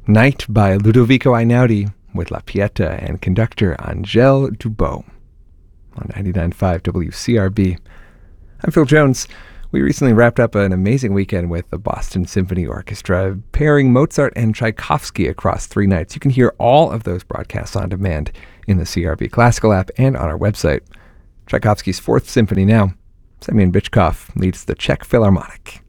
Night by Ludovico Einaudi with La Pieta and conductor Angèle Dubot on 99.5 WCRB. I'm Phil Jones. We recently wrapped up an amazing weekend with the Boston Symphony Orchestra, pairing Mozart and Tchaikovsky across 3 nights. You can hear all of those broadcasts on demand in the CRB Classical app and on our website. Tchaikovsky's 4th Symphony now. Semyon Bychkov leads the Czech Philharmonic.